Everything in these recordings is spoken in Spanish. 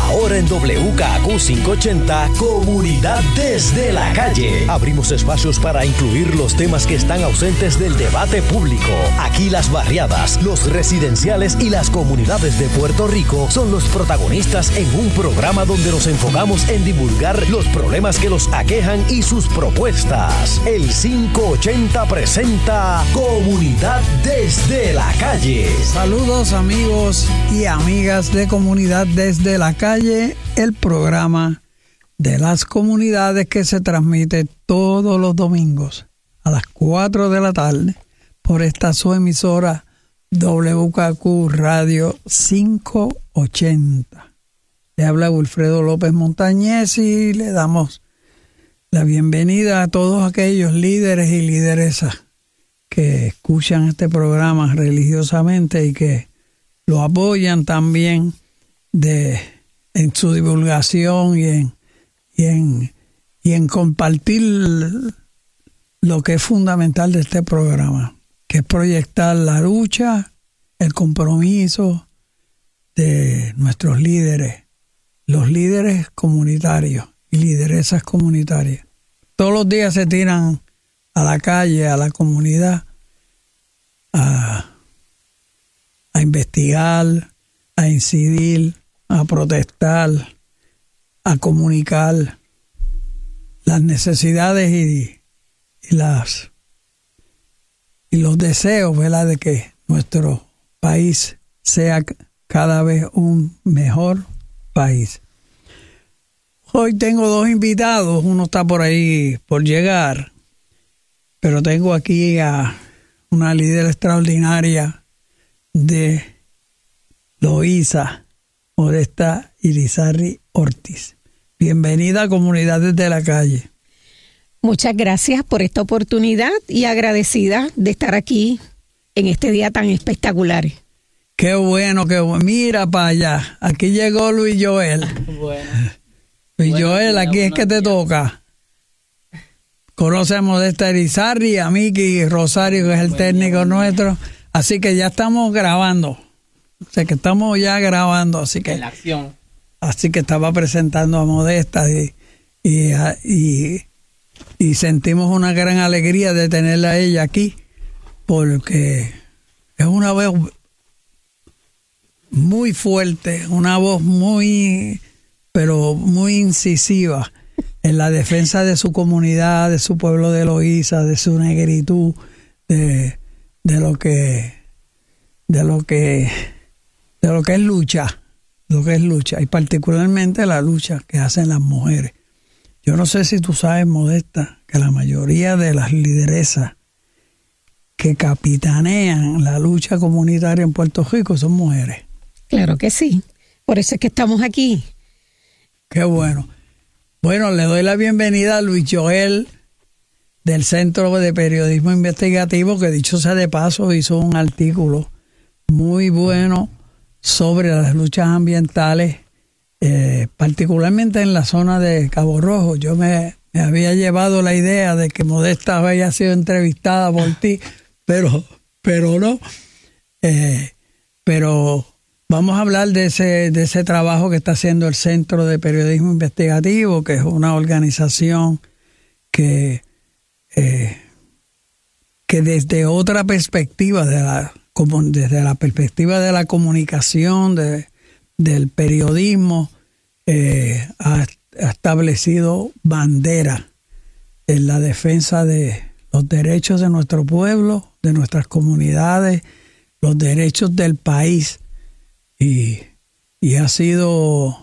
Ahora en WKQ 580, Comunidad desde la calle. Abrimos espacios para incluir los temas que están ausentes del debate público. Aquí las barriadas, los residenciales y las comunidades de Puerto Rico son los protagonistas en un programa donde nos enfocamos en divulgar los problemas que los aquejan y sus propuestas. El 580 presenta Comunidad desde la calle. Saludos amigos y amigas de Comunidad desde la calle, el programa de las comunidades que se transmite todos los domingos a las 4 de la tarde por esta su emisora WKQ Radio 580. Le habla Wilfredo López Montañez y le damos la bienvenida a todos aquellos líderes y lideresas que escuchan este programa religiosamente y que lo apoyan también en su divulgación y en compartir lo que es fundamental de este programa, que es proyectar la lucha, el compromiso de nuestros líderes, los líderes comunitarios y lideresas comunitarias. Todos los días se tiran a la calle, a la comunidad, a investigar, a incidir, a protestar, a comunicar las necesidades y los deseos, ¿verdad?, de que nuestro país sea cada vez un mejor país. Hoy tengo dos invitados, uno está por ahí por llegar, pero tengo aquí a una líder extraordinaria de Loíza, Modesta Irizarry Ortiz. Bienvenida a Comunidad desde la calle. Muchas gracias por esta oportunidad y agradecida de estar aquí en este día tan espectacular. Qué bueno, qué bueno. Mira para allá, aquí llegó Luis Joel. Bueno. Luis Joel, aquí es que te toca. Conoce a Modesta Irizarry, a Miki Rosario, que es el técnico nuestro. Así que ya estamos grabando. O sea que estamos ya grabando. Así que, en la acción. Así que estaba presentando a Modesta y sentimos una gran alegría de tenerla a ella aquí, porque es una voz muy fuerte, una voz pero muy incisiva en la defensa de su comunidad, de su pueblo de Loíza, de su negritud, de lo que es lucha, y particularmente la lucha que hacen las mujeres. Yo no sé si tú sabes, Modesta, que la mayoría de las lideresas que capitanean la lucha comunitaria en Puerto Rico son mujeres. Claro que sí, por eso es que estamos aquí. Qué bueno. Bueno, le doy la bienvenida a Luis Joel del Centro de Periodismo Investigativo, que dicho sea de paso hizo un artículo muy bueno sobre las luchas ambientales, particularmente en la zona de Cabo Rojo. Yo me había llevado la idea de que Modesta había sido entrevistada por ti, pero no. Pero vamos a hablar de ese trabajo que está haciendo el Centro de Periodismo Investigativo, que es una organización que desde otra perspectiva, desde la perspectiva de la comunicación, del periodismo, ha establecido bandera en la defensa de los derechos de nuestro pueblo, de nuestras comunidades, los derechos del país, y ha sido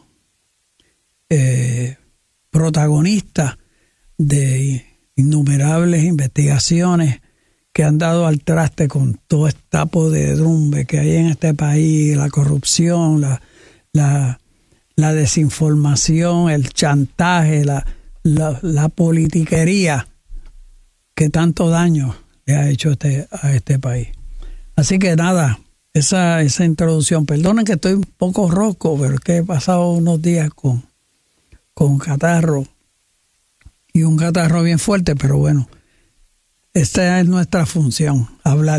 protagonista de innumerables investigaciones que han dado al traste con todo esta podredumbre que hay en este país, la corrupción, la desinformación, el chantaje, la politiquería que tanto daño le ha hecho a este país. Así que nada, esa introducción. Perdonen que estoy un poco ronco, pero es que he pasado unos días con catarro, y un catarro bien fuerte, pero bueno, esta es nuestra función, hablar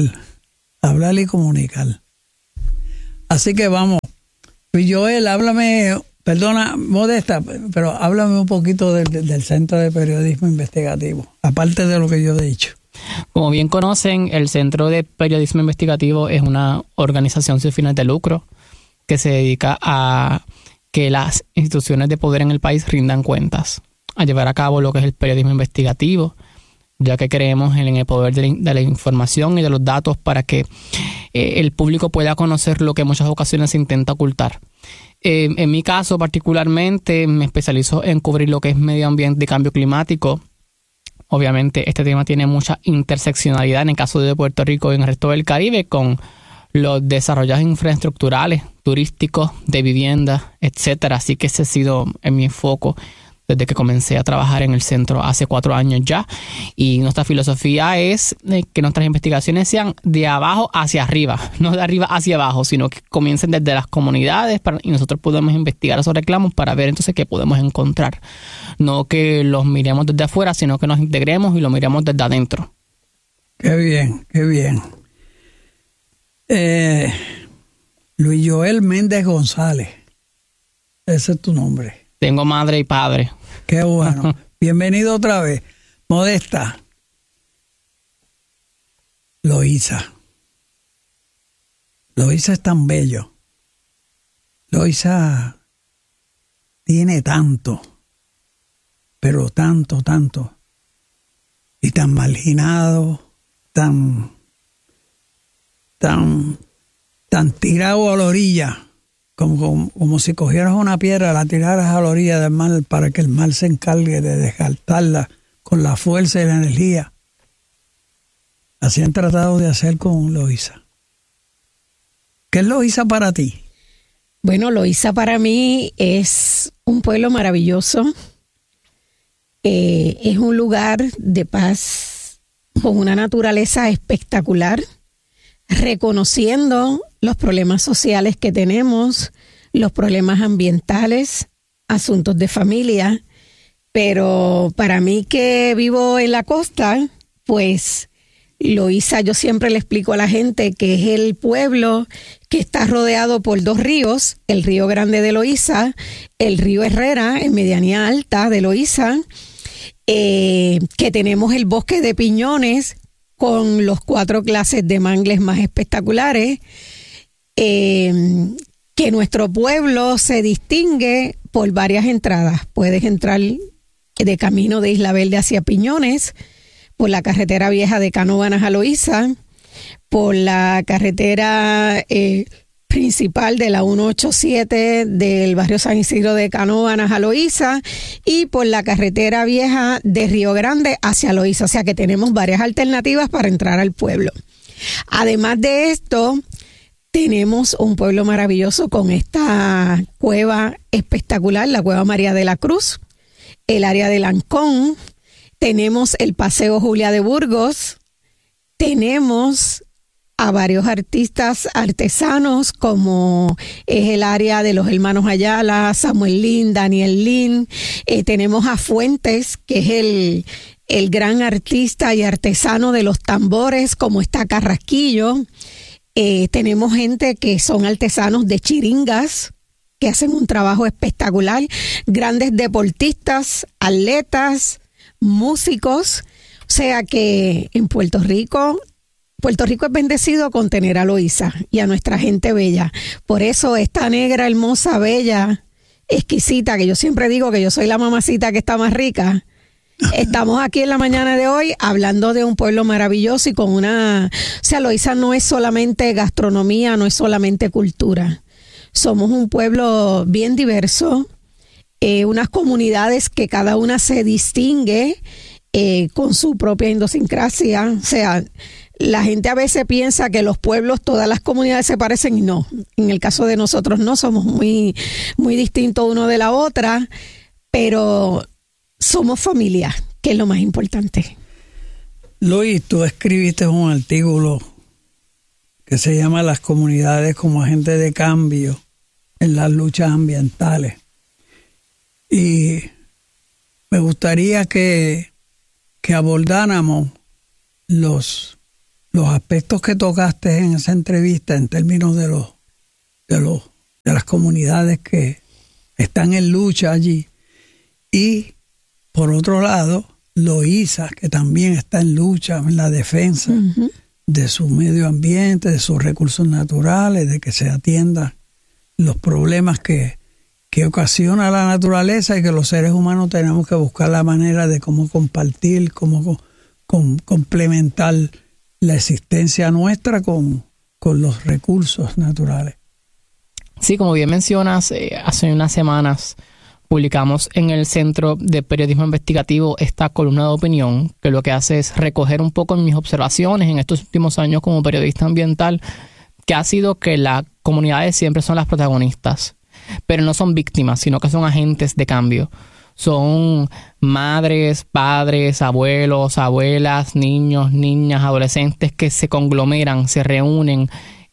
y comunicar. Así que vamos. Luis Joel, háblame Perdona, Modesta, pero háblame un poquito del Centro de Periodismo Investigativo, aparte de lo que yo he dicho. Como bien conocen, el Centro de Periodismo Investigativo es una organización sin fines de lucro que se dedica a que las instituciones de poder en el país rindan cuentas, a llevar a cabo lo que es el periodismo investigativo, ya que creemos en el poder de la información y de los datos para que el público pueda conocer lo que en muchas ocasiones se intenta ocultar. En mi caso particularmente me especializo en cubrir lo que es medio ambiente y cambio climático. Obviamente este tema tiene mucha interseccionalidad en el caso de Puerto Rico y en el resto del Caribe con los desarrollos infraestructurales, turísticos, de vivienda, etcétera. Así que ese ha sido en mi foco desde que comencé a trabajar en el centro hace 4 años ya. Y nuestra filosofía es que nuestras investigaciones sean de abajo hacia arriba, no de arriba hacia abajo, sino que comiencen desde las comunidades y nosotros podemos investigar esos reclamos para ver entonces qué podemos encontrar. No que los miremos desde afuera, sino que nos integremos y lo miremos desde adentro. Qué bien, qué bien. Luis Joel Méndez González, ese es tu nombre. Tengo madre y padre. Qué bueno. Bienvenido otra vez. Modesta. Loíza. Loíza es tan bello. Loíza tiene tanto, pero tanto, tanto. Y tan marginado, tan tirado a la orilla. Como si cogieras una piedra, la tiraras a la orilla del mar para que el mar se encargue de descartarla con la fuerza y la energía. Así han tratado de hacer con Loíza. ¿Qué es Loíza para ti? Bueno, Loíza para mí es un pueblo maravilloso. Es un lugar de paz con una naturaleza espectacular, reconociendo los problemas sociales que tenemos, los problemas ambientales, asuntos de familia, pero para mí que vivo en la costa, pues Loíza, yo siempre le explico a la gente que es el pueblo que está rodeado por 2 ríos, el río Grande de Loíza, el río Herrera en medianía alta de Loíza, que tenemos el bosque de piñones con los 4 clases de mangles más espectaculares, que nuestro pueblo se distingue por varias entradas. Puedes entrar de camino de Isla Verde hacia Piñones, por la carretera vieja de Canóvanas a Loíza, por la carretera principal de la 187 del barrio San Isidro de Canóvanas a Loíza y por la carretera vieja de Río Grande hacia Loíza. O sea que tenemos varias alternativas para entrar al pueblo. Además de esto, tenemos un pueblo maravilloso con esta cueva espectacular, la Cueva María de la Cruz, el área de Lancón, tenemos el Paseo Julia de Burgos, tenemos a varios artistas artesanos como es el área de los hermanos Ayala, Samuel Lin, Daniel Lin, tenemos a Fuentes, que es el gran artista y artesano de los tambores, como está Carrasquillo. Tenemos gente que son artesanos de chiringas, que hacen un trabajo espectacular, grandes deportistas, atletas, músicos. O sea que en Puerto Rico es bendecido con tener a Loíza y a nuestra gente bella. Por eso esta negra, hermosa, bella, exquisita, que yo siempre digo que yo soy la mamacita que está más rica. Estamos aquí en la mañana de hoy hablando de un pueblo maravilloso y con o sea, Loíza no es solamente gastronomía, no es solamente cultura. Somos un pueblo bien diverso, unas comunidades que cada una se distingue con su propia idiosincrasia. O sea, la gente a veces piensa que los pueblos, todas las comunidades se parecen y no. En el caso de nosotros no, somos muy, muy distintos uno de la otra, pero somos familia, que es lo más importante. Luis, tú escribiste un artículo que se llama Las comunidades como agentes de cambio en las luchas ambientales. Y me gustaría que abordáramos los aspectos que tocaste en esa entrevista en términos de las comunidades que están en lucha allí. Y por otro lado, Loíza, que también está en lucha en la defensa de su medio ambiente, de sus recursos naturales, de que se atiendan los problemas que ocasiona la naturaleza y que los seres humanos tenemos que buscar la manera de cómo compartir, cómo complementar la existencia nuestra con los recursos naturales. Sí, como bien mencionas, hace unas semanas publicamos en el Centro de Periodismo Investigativo esta columna de opinión, que lo que hace es recoger un poco mis observaciones en estos últimos años como periodista ambiental, que ha sido que las comunidades siempre son las protagonistas, pero no son víctimas, sino que son agentes de cambio. Son madres, padres, abuelos, abuelas, niños, niñas, adolescentes que se conglomeran, se reúnen,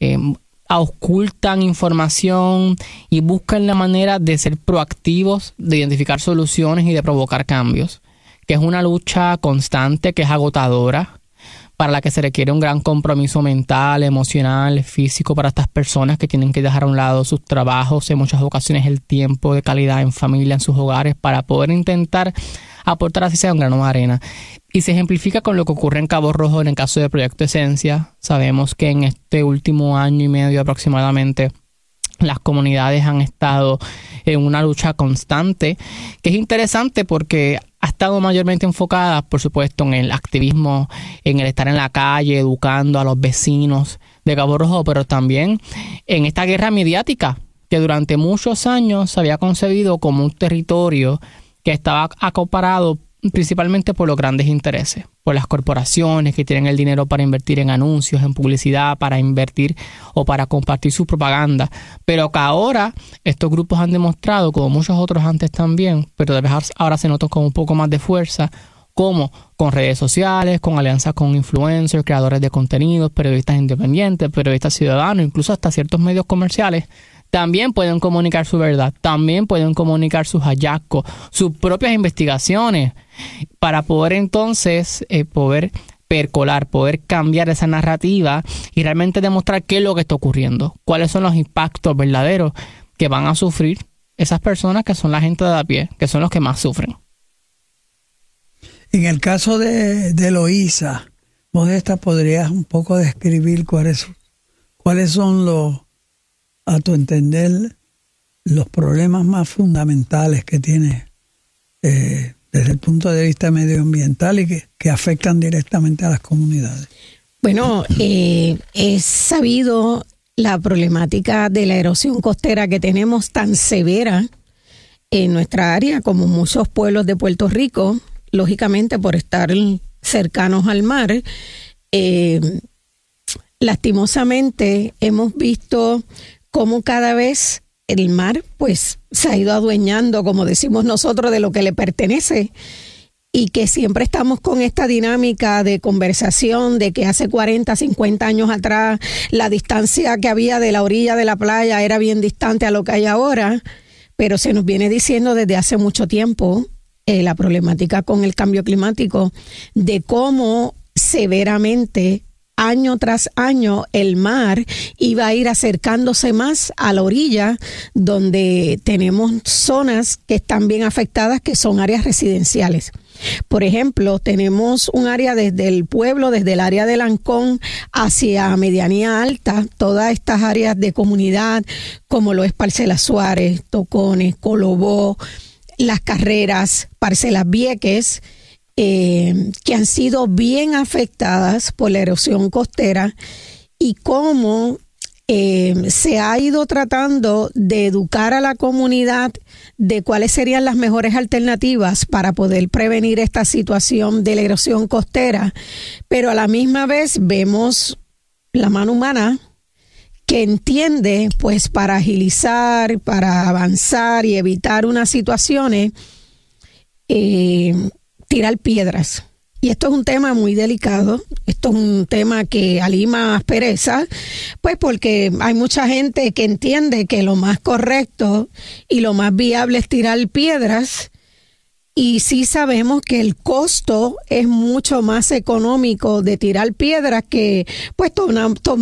auscultan información y buscan la manera de ser proactivos, de identificar soluciones y de provocar cambios, que es una lucha constante, que es agotadora, para la que se requiere un gran compromiso mental, emocional, físico para estas personas que tienen que dejar a un lado sus trabajos, en muchas ocasiones el tiempo de calidad en familia, en sus hogares, para poder intentar aportar así sea un grano de arena. Y se ejemplifica con lo que ocurre en Cabo Rojo en el caso del Proyecto Esencia. Sabemos que en este último año y medio aproximadamente las comunidades han estado en una lucha constante, que es interesante porque ha estado mayormente enfocada, por supuesto, en el activismo, en el estar en la calle, educando a los vecinos de Cabo Rojo, pero también en esta guerra mediática que durante muchos años se había concebido como un territorio que estaba acaparado principalmente por los grandes intereses, por las corporaciones que tienen el dinero para invertir en anuncios, en publicidad, para invertir o para compartir su propaganda. Pero que ahora estos grupos han demostrado, como muchos otros antes también, pero ahora se nota con un poco más de fuerza, como con redes sociales, con alianzas con influencers, creadores de contenidos, periodistas independientes, periodistas ciudadanos, incluso hasta ciertos medios comerciales, también pueden comunicar su verdad, también pueden comunicar sus hallazgos, sus propias investigaciones, para poder entonces poder percolar, poder cambiar esa narrativa y realmente demostrar qué es lo que está ocurriendo, cuáles son los impactos verdaderos que van a sufrir esas personas que son la gente de a pie, que son los que más sufren. En el caso de Loíza, Modesta, ¿podrías un poco describir cuáles son a tu entender, los problemas más fundamentales que tiene desde el punto de vista medioambiental y que afectan directamente a las comunidades? Bueno, es sabido la problemática de la erosión costera que tenemos tan severa en nuestra área como muchos pueblos de Puerto Rico, lógicamente por estar cercanos al mar. Lastimosamente hemos visto cómo cada vez el mar pues se ha ido adueñando, como decimos nosotros, de lo que le pertenece, y que siempre estamos con esta dinámica de conversación de que hace 40, 50 años atrás la distancia que había de la orilla de la playa era bien distante a lo que hay ahora, pero se nos viene diciendo desde hace mucho tiempo la problemática con el cambio climático, de cómo severamente año tras año el mar iba a ir acercándose más a la orilla, donde tenemos zonas que están bien afectadas, que son áreas residenciales. Por ejemplo, tenemos un área desde el pueblo, desde el área de Lancón hacia Medianía Alta, todas estas áreas de comunidad, como lo es Parcelas Suárez, Tocones, Colobó, Las Carreras, Parcelas Vieques, que han sido bien afectadas por la erosión costera, y cómo se ha ido tratando de educar a la comunidad de cuáles serían las mejores alternativas para poder prevenir esta situación de la erosión costera, pero a la misma vez vemos la mano humana que entiende, pues, para agilizar, para avanzar y evitar unas situaciones, tirar piedras. Y esto es un tema muy delicado, esto es un tema que alima aspereza, pues porque hay mucha gente que entiende que lo más correcto y lo más viable es tirar piedras, y sí sabemos que el costo es mucho más económico de tirar piedras que pues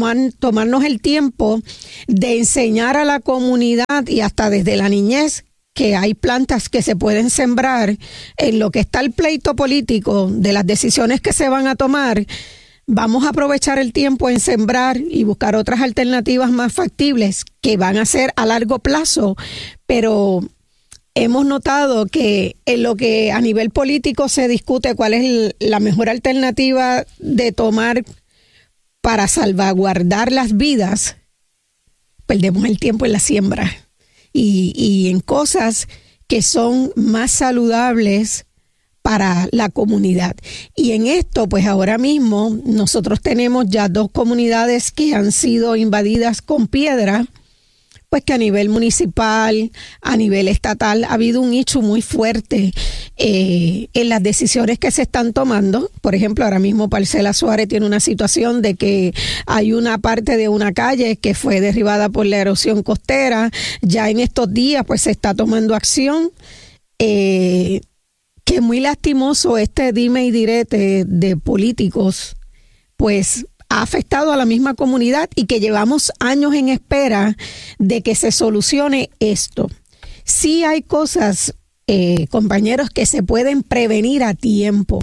tomarnos el tiempo de enseñar a la comunidad, y hasta desde la niñez, que hay plantas que se pueden sembrar en lo que está el pleito político de las decisiones que se van a tomar. Vamos a aprovechar el tiempo en sembrar y buscar otras alternativas más factibles que van a ser a largo plazo, pero hemos notado que en lo que a nivel político se discute cuál es la mejor alternativa de tomar para salvaguardar las vidas, perdemos el tiempo en la siembra y en cosas que son más saludables para la comunidad. Y en esto, pues ahora mismo nosotros tenemos ya 2 comunidades que han sido invadidas con piedra, pues que a nivel municipal, a nivel estatal, ha habido un hecho muy fuerte en las decisiones que se están tomando. Por ejemplo, ahora mismo Parcela Suárez tiene una situación de que hay una parte de una calle que fue derribada por la erosión costera. Ya en estos días, pues se está tomando acción. Que es muy lastimoso este dime y direte de políticos, pues ha afectado a la misma comunidad y que llevamos años en espera de que se solucione esto. Sí hay cosas, compañeros, que se pueden prevenir a tiempo.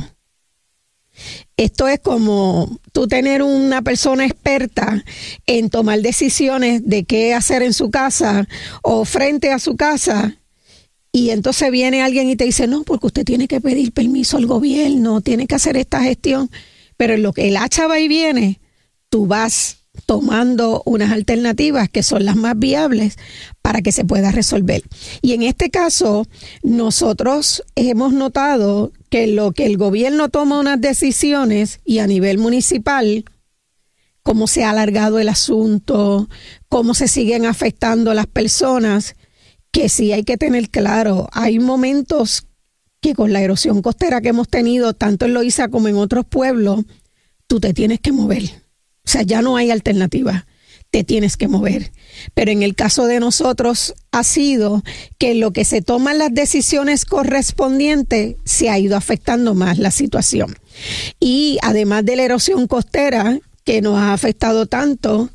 Esto es como tú tener una persona experta en tomar decisiones de qué hacer en su casa o frente a su casa. Y entonces viene alguien y te dice, no, porque usted tiene que pedir permiso al gobierno, tiene que hacer esta gestión. Pero en lo que el hacha va y viene, tú vas tomando unas alternativas que son las más viables para que se pueda resolver. Y en este caso, nosotros hemos notado que lo que el gobierno toma unas decisiones y a nivel municipal, cómo se ha alargado el asunto, cómo se siguen afectando las personas, que sí hay que tener claro, hay momentos que con la erosión costera que hemos tenido, tanto en Loíza como en otros pueblos, tú te tienes que mover. O sea, ya no hay alternativa, te tienes que mover. Pero en el caso de nosotros ha sido que en lo que se toman las decisiones correspondientes se ha ido afectando más la situación. Y además de la erosión costera, que nos ha afectado tanto,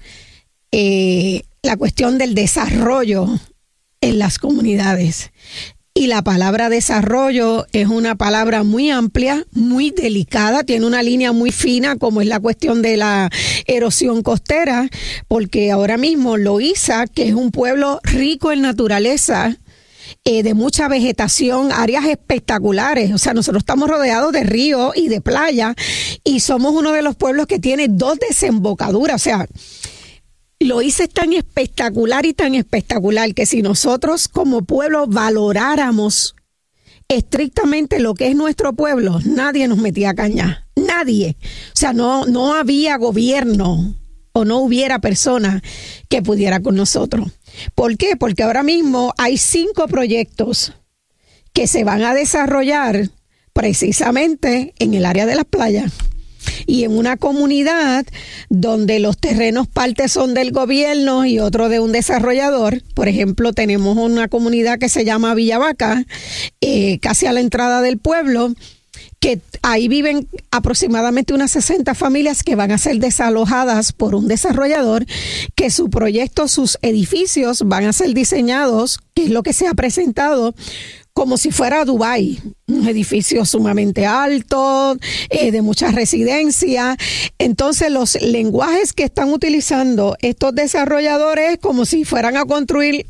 la cuestión del desarrollo en las comunidades. Y la palabra desarrollo es una palabra muy amplia, muy delicada, tiene una línea muy fina, como es la cuestión de la erosión costera, porque ahora mismo Loíza, que es un pueblo rico en naturaleza, de mucha vegetación, áreas espectaculares. O sea, nosotros estamos rodeados de ríos y de playa y somos uno de los pueblos que tiene 2 desembocaduras. O sea, Loíza es tan espectacular y tan espectacular que si nosotros como pueblo valoráramos estrictamente lo que es nuestro pueblo, nadie nos metía caña, nadie. O sea, no había gobierno o no hubiera persona que pudiera con nosotros. ¿Por qué? Porque ahora mismo hay 5 proyectos que se van a desarrollar precisamente en el área de las playas. Y en una comunidad donde los terrenos parte son del gobierno y otro de un desarrollador. Por ejemplo, tenemos una comunidad que se llama Villavaca, casi a la entrada del pueblo, que ahí viven aproximadamente unas 60 familias que van a ser desalojadas por un desarrollador, que su proyecto, sus edificios van a ser diseñados, que es lo que se ha presentado, como si fuera Dubái, un edificio sumamente alto, de muchas residencias. Entonces los lenguajes que están utilizando estos desarrolladores como si fueran a construir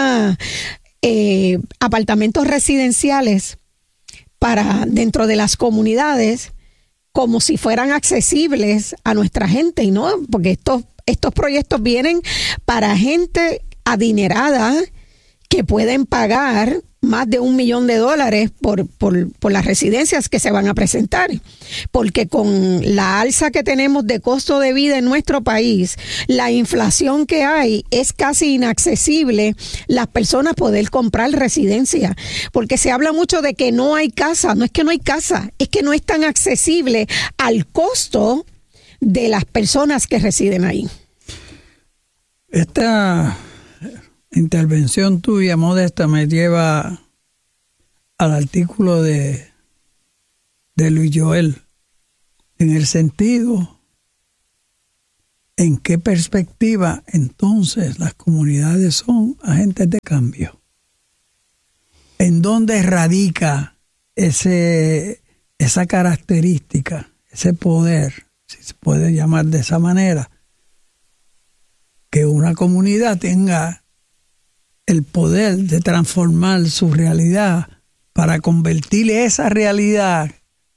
apartamentos residenciales para dentro de las comunidades, como si fueran accesibles a nuestra gente, y no, porque estos proyectos vienen para gente adinerada que pueden pagar más de $1 millón por las residencias que se van a presentar, porque con la alza que tenemos de costo de vida en nuestro país, la inflación que hay, es casi inaccesible las personas poder comprar residencia, porque se habla mucho de que no hay casa. No es que no hay casa, es que no es tan accesible al costo de las personas que residen ahí. Esta intervención tuya, Modesta, me lleva al artículo de Luis Joel, en el sentido en qué perspectiva entonces las comunidades son agentes de cambio. ¿En dónde radica esa característica, ese poder, si se puede llamar de esa manera? Que una comunidad tenga el poder de transformar su realidad para convertir esa realidad,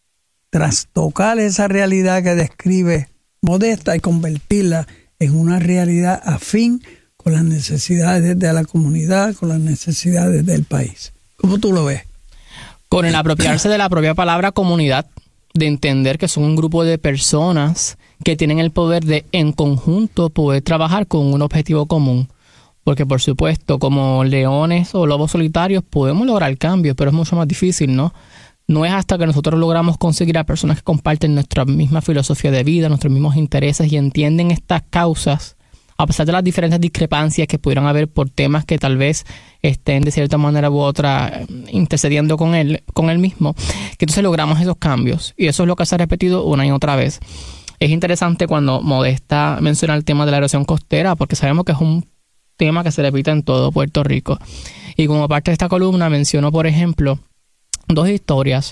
trastocar esa realidad que describe Modesta y convertirla en una realidad afín con las necesidades de la comunidad, con las necesidades del país. ¿Cómo tú lo ves? Con el apropiarse de la propia palabra comunidad, de entender que son un grupo de personas que tienen el poder de, en conjunto, poder trabajar con un objetivo común. Porque, por supuesto, como leones o lobos solitarios podemos lograr cambios, pero es mucho más difícil, ¿no? No es hasta que nosotros logramos conseguir a personas que comparten nuestra misma filosofía de vida, nuestros mismos intereses y entienden estas causas, a pesar de las diferentes discrepancias que pudieran haber por temas que tal vez estén de cierta manera u otra intercediendo con él mismo, que entonces logramos esos cambios. Y eso es lo que se ha repetido una y otra vez. Es interesante cuando Modesta menciona el tema de la erosión costera, porque sabemos que es un tema que se repite en todo Puerto Rico. Y como parte de esta columna menciono, por ejemplo, 2 historias.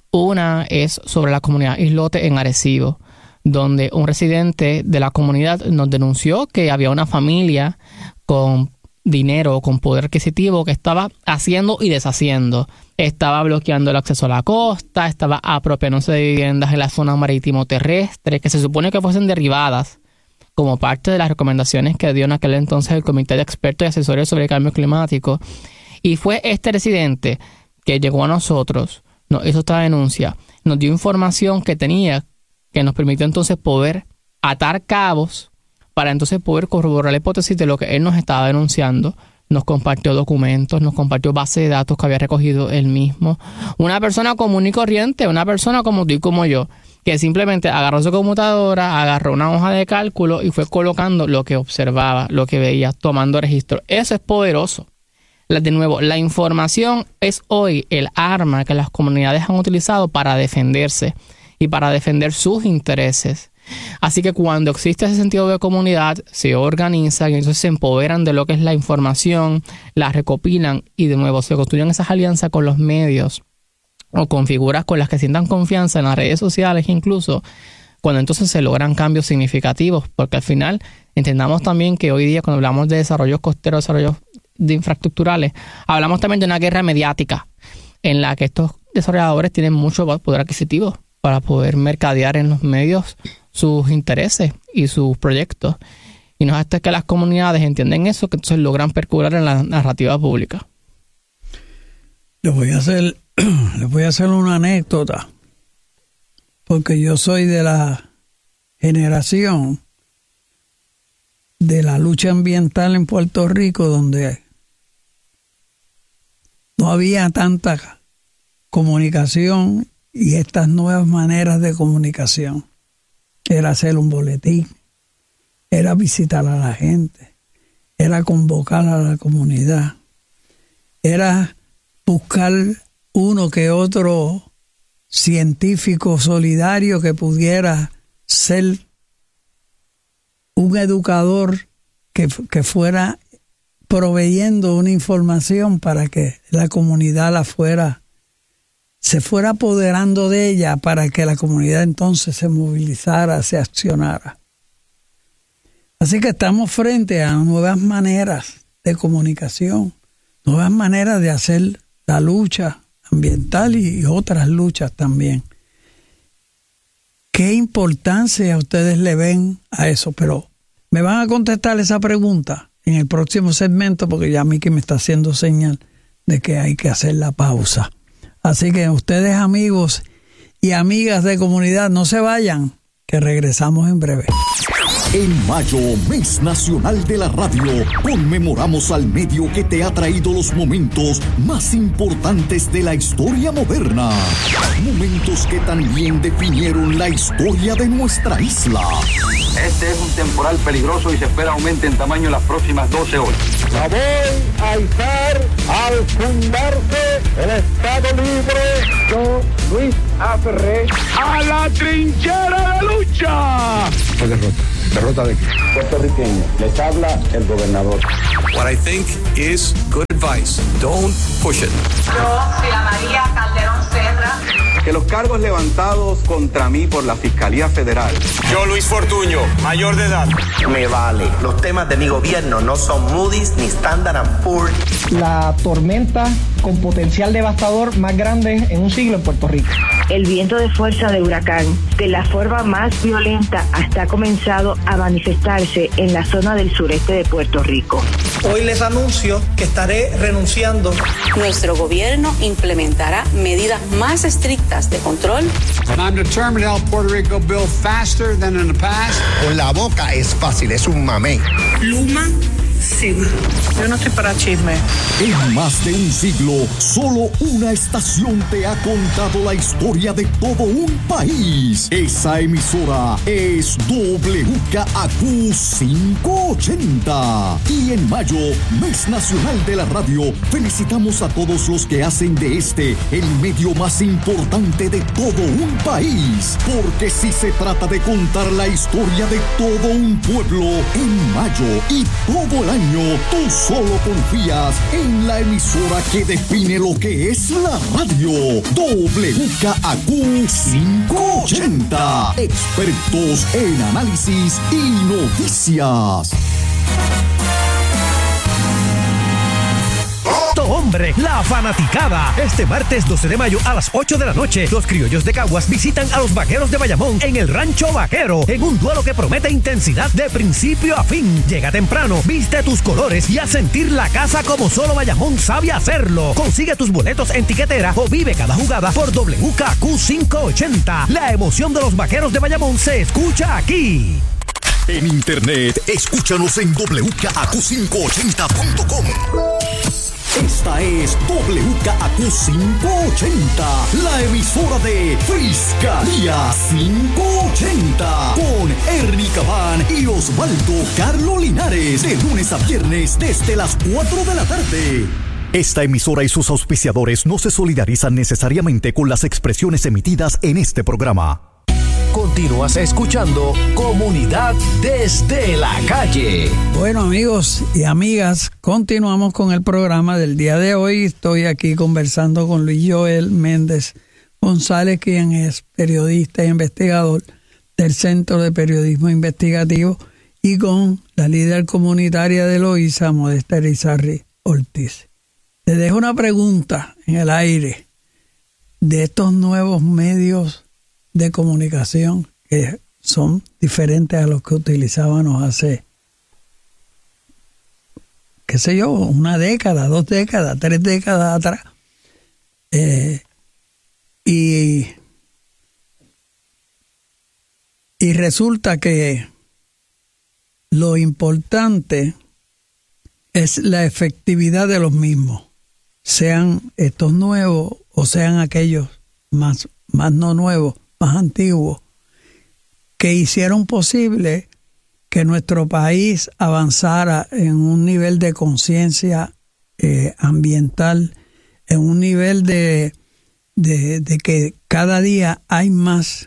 Una es sobre la comunidad Islote en Arecibo, donde un residente de la comunidad nos denunció que había una familia con dinero, con poder adquisitivo, que estaba haciendo y deshaciendo. Estaba bloqueando el acceso a la costa, estaba apropiándose de viviendas en la zona marítimo terrestre, que se supone que fuesen derribadas como parte de las recomendaciones que dio en aquel entonces el Comité de Expertos y Asesores sobre el Cambio Climático. Y fue este residente que llegó a nosotros, nos hizo esta denuncia, nos dio información que tenía, que nos permitió entonces poder atar cabos para entonces poder corroborar la hipótesis de lo que él nos estaba denunciando. Nos compartió documentos, nos compartió base de datos que había recogido él mismo. Una persona común y corriente, una persona como tú y como yo, que simplemente agarró su computadora, agarró una hoja de cálculo y fue colocando lo que observaba, lo que veía, tomando registro. Eso es poderoso. De nuevo, la información es hoy el arma que las comunidades han utilizado para defenderse y para defender sus intereses. Así que cuando existe ese sentido de comunidad, se organizan y entonces se empoderan de lo que es la información, la recopilan y de nuevo se construyen esas alianzas con los medios o con figuras con las que sientan confianza en las redes sociales incluso, cuando entonces se logran cambios significativos, porque al final entendamos también que hoy día cuando hablamos de desarrollos costeros, desarrollos de infraestructurales, hablamos también de una guerra mediática en la que estos desarrolladores tienen mucho poder adquisitivo para poder mercadear en los medios sus intereses y sus proyectos. Y no es hasta que las comunidades entienden eso que entonces logran percular en la narrativa pública. Les voy a hacer una anécdota, porque yo soy de la generación de la lucha ambiental en Puerto Rico, donde no había tanta comunicación y estas nuevas maneras de comunicación. Era hacer un boletín, era visitar a la gente, era convocar a la comunidad, era buscar uno que otro científico solidario que pudiera ser un educador que fuera proveyendo una información para que la comunidad se fuera apoderando de ella, para que la comunidad entonces se movilizara, se accionara. Así que estamos frente a nuevas maneras de comunicación, nuevas maneras de hacer la lucha ambiental y otras luchas también. ¿Qué importancia ustedes le ven a eso? Pero me van a contestar esa pregunta en el próximo segmento, porque ya Miki me está haciendo señal de que hay que hacer la pausa. Así que ustedes, amigos y amigas de comunidad, no se vayan, que regresamos en breve. En mayo, Mes Nacional de la Radio, conmemoramos al medio que te ha traído los momentos más importantes de la historia moderna. Momentos que también definieron la historia de nuestra isla. Este es un temporal peligroso y se espera aumente en tamaño en las próximas 12 horas. La voy a izar al fundarse el Estado Libre. Yo, Luis A. Ferré, a la trinchera de lucha. ¿Derrota de qué? Puertorriqueño, les habla el gobernador. What I think is good advice. Don't push it. Yo, Sila María Calderón Serra. Que los cargos levantados contra mí por la Fiscalía Federal. Yo, Luis Fortuño, mayor de edad. Me vale. Los temas de mi gobierno no son Moody's ni Standard & Poor's. La tormenta con potencial devastador más grande en un siglo en Puerto Rico. El viento de fuerza de huracán, de la forma más violenta, hasta ha comenzado a manifestarse en la zona del sureste de Puerto Rico. Hoy les anuncio que estaré renunciando. Nuestro gobierno implementará medidas más estrictas de control. I'm determined to help Puerto Rico build faster than in the past. Con la boca es fácil, es un mamey. Luma. Sí, yo no estoy para chisme. En más de un siglo, solo una estación te ha contado la historia de todo un país. Esa emisora es WKAQ 580. Y en mayo, Mes Nacional de la Radio, felicitamos a todos los que hacen de este el medio más importante de todo un país. Porque si se trata de contar la historia de todo un pueblo, en mayo y todo el año, tú solo confías en la emisora que define lo que es la radio. WKAQ 580. Expertos en análisis y noticias. Hombre, la fanaticada. Este martes 12 de mayo a las 8 de la noche, los criollos de Caguas visitan a los Vaqueros de Bayamón en el Rancho Vaquero, en un duelo que promete intensidad de principio a fin. Llega temprano, viste tus colores y a sentir la casa como solo Bayamón sabe hacerlo. Consigue tus boletos en tiquetera o vive cada jugada por WKAQ 580. La emoción de los Vaqueros de Bayamón se escucha aquí. En internet, escúchanos en WKAQ580.com. Esta es WKAQ 580, la emisora de Fiscalía 580, con Ernie Cabán y Osvaldo Carlo Linares, de lunes a viernes desde las 4 de la tarde. Esta emisora y sus auspiciadores no se solidarizan necesariamente con las expresiones emitidas en este programa. Continúas escuchando Comunidad desde la Calle. Bueno, amigos y amigas, continuamos con el programa del día de hoy. Estoy aquí conversando con Luis Joel Méndez González, quien es periodista e investigador del Centro de Periodismo Investigativo, y con la líder comunitaria de Loíza, Modesta Irizarry Ortiz. Les dejo una pregunta en el aire de estos nuevos medios de comunicación que son diferentes a los que utilizábamos hace, qué sé yo, una década, 2 décadas, 3 décadas atrás. Y resulta que lo importante es la efectividad de los mismos, sean estos nuevos o sean aquellos más no nuevos, más antiguos, que hicieron posible que nuestro país avanzara en un nivel de conciencia ambiental, en un nivel de que cada día hay más